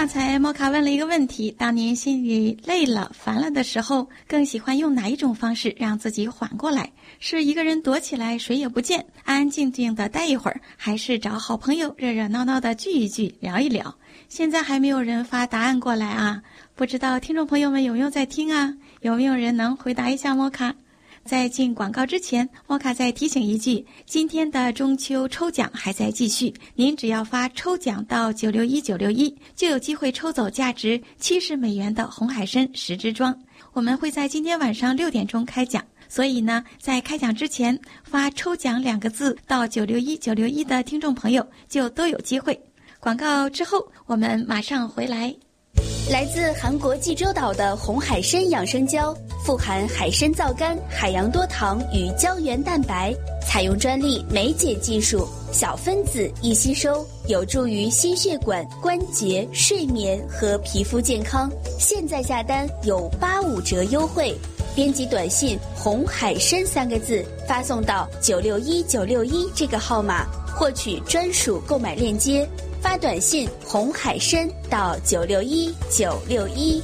刚才莫卡问了一个问题，当您心里累了烦了的时候，更喜欢用哪一种方式让自己缓过来？是一个人躲起来谁也不见，安安静静的待一会儿，还是找好朋友热热闹闹的聚一聚聊一聊？现在还没有人发答案过来啊，不知道听众朋友们有没有在听啊？有没有人能回答一下莫卡？在进广告之前，莫卡再提醒一句，今天的中秋抽奖还在继续，您只要发抽奖到961961，就有机会抽走价值70美元的红海参10支装。我们会在今天晚上6点钟开奖，所以呢，在开奖之前发抽奖2个字到961961的听众朋友就都有机会。广告之后我们马上回来。 来自韩国济州岛的红海参养生胶，富含海参皂苷、海洋多糖与胶原蛋白，采用专利酶解技术，小分子易吸收，有助于心血管、关节、睡眠和皮肤健康。现在下单有85折优惠，编辑短信红海参3个字发送到961961这个号码，获取专属购买链接。发短信红海参到961961。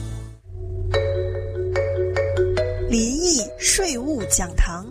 离异税务讲堂，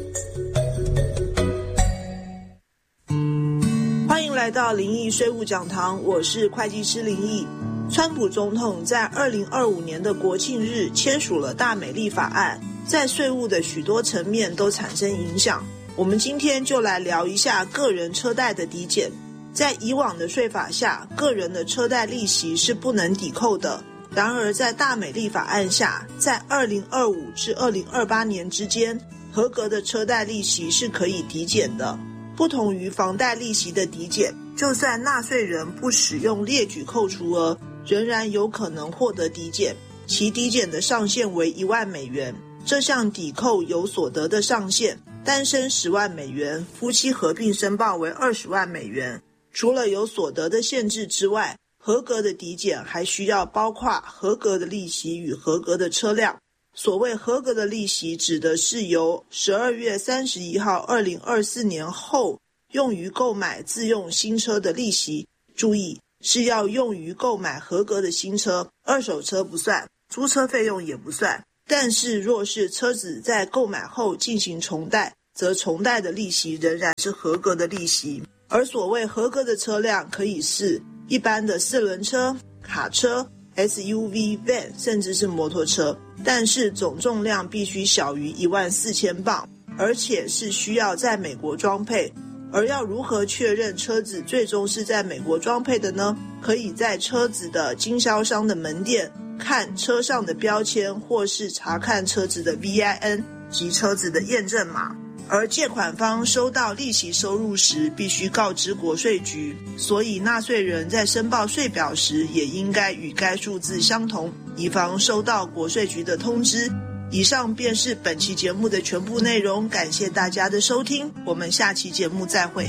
欢迎来到灵异税务讲堂，我是会计师林毅。川普总统在2025年的国庆日签署了大美立法案，在税务的许多层面都产生影响。我们今天就来聊一下个人车贷的抵减。在以往的税法下，个人的车贷利息是不能抵扣的。然而在大美立法案下，在2025至2028年之间，合格的车贷利息是可以抵减的。不同于房贷利息的抵减，就算纳税人不使用列举扣除额，仍然有可能获得抵减，其抵减的上限为1万美元。这项抵扣有所得的上限，单身10万美元，夫妻合并申报为20万美元。除了有所得的限制之外，合格的抵减还需要包括合格的利息与合格的车辆。所谓合格的利息，指的是由12月31号2024年后用于购买自用新车的利息。注意，是要用于购买合格的新车，二手车不算，租车费用也不算。但是若是车子在购买后进行重贷，则重贷的利息仍然是合格的利息。而所谓合格的车辆，可以是一般的4轮车、卡车、SUV、van， 甚至是摩托车，但是总重量必须小于14000磅，而且是需要在美国装配。而要如何确认车子最终是在美国装配的呢？可以在车子的经销商的门店看车上的标签，或是查看车子的 VIN 及车子的验证码。而借款方收到利息收入时，必须告知国税局，所以纳税人在申报税表时也应该与该数字相同，以防收到国税局的通知。以上便是本期节目的全部内容，感谢大家的收听，我们下期节目再会。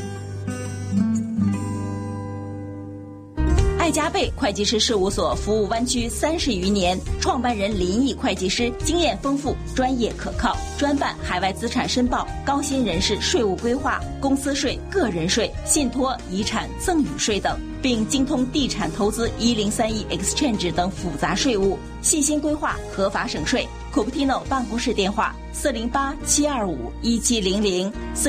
爱加倍会计师事务所服务湾区30余年，创办人林毅会计师经验丰富，专业可靠，专办海外资产申报、高薪人士税务规划、公司税、个人税、信托、遗产、赠与税等，并精通地产投资1031 Exchange 等复杂税务，细心规划，合法省税。Cupertino 办公室电话408-725-1700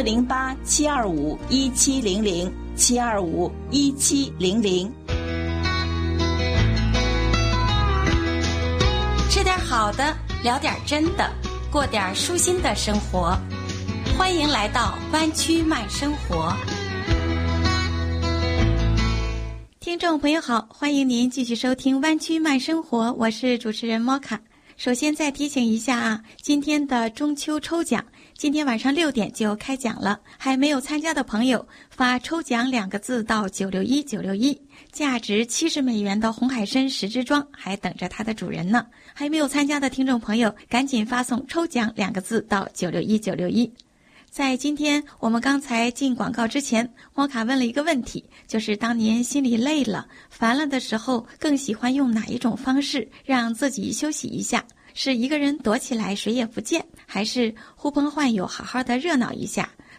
408-725-1700 725-1700。 吃点好的，聊点真的，过点舒心的生活。欢迎来到湾区慢生活。听众朋友好，欢迎您继续收听湾区慢生活，我是主持人莫卡。首先再提醒一下啊，今天的中秋抽奖，今天晚上6点就开奖了，还没有参加的朋友发抽奖2个字到961961，价值70美元的红海参10支装还等着它的主人呢。还没有参加的听众朋友，赶紧发送抽奖2个字到961961。在今天我们刚才进广告之前，莫卡问了一个问题，就是当您心里累了、烦了的时候，更喜欢用哪一种方式让自己休息一下？是一个人躲起来谁也不见，还是呼朋唤友好好的热闹一下？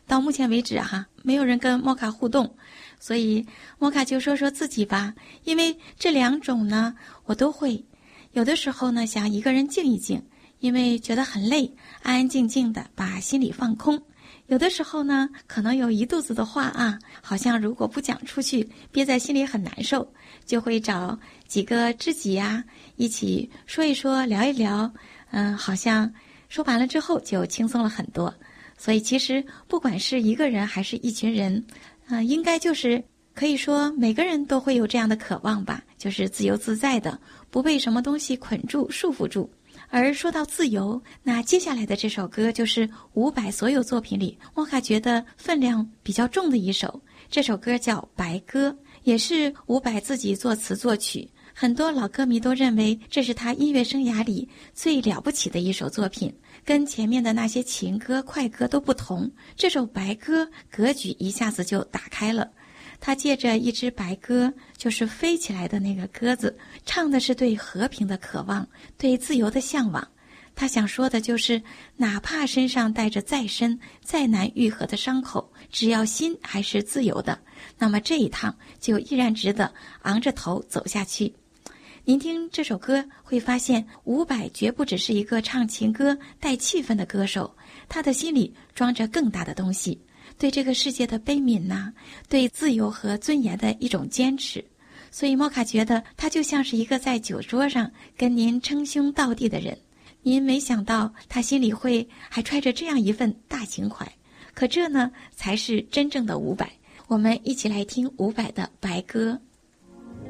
到目前为止没有人跟莫卡互动，所以莫卡就说说自己吧。因为这2种呢我都会，有的时候呢想一个人静一静，因为觉得很累，安安静静的把心里放空。有的时候呢可能有一肚子的话好像如果不讲出去憋在心里很难受，就会找几个知己一起说一说聊一聊，好像说完了之后就轻松了很多。所以其实不管是一个人还是一群人，应该就是可以说每个人都会有这样的渴望吧，就是自由自在的，不被什么东西捆住束缚住。而说到自由，那接下来的这首歌就是伍佰所有作品里莫卡觉得分量比较重的一首。这首歌叫《白鸽》，也是伍佰自己作词作曲，很多老歌迷都认为这是他音乐生涯里最了不起的一首作品，跟前面的那些情歌快歌都不同。这首《白鸽》格局一下子就打开了，他借着一只白鸽，就是飞起来的那个鸽子，唱的是对和平的渴望，对自由的向往。他想说的就是，哪怕身上带着再深再难愈合的伤口，只要心还是自由的，那么这一趟就依然值得昂着头走下去。您听这首歌会发现，伍佰绝不只是一个唱情歌带气氛的歌手，他的心里装着更大的东西，对这个世界的悲悯对自由和尊严的一种坚持。所以莫卡觉得他就像是一个在酒桌上跟您称兄道弟的人，您没想到他心里会还揣着这样一份大情怀，可这呢才是真正的伍佰。我们一起来听伍佰的《白鸽》。